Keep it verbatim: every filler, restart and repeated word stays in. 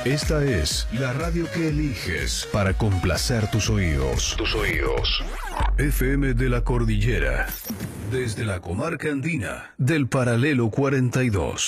Esta es la radio que eliges para complacer tus oídos. Tus oídos. F M de la Cordillera. Desde la comarca andina del Paralelo cuarenta y dos.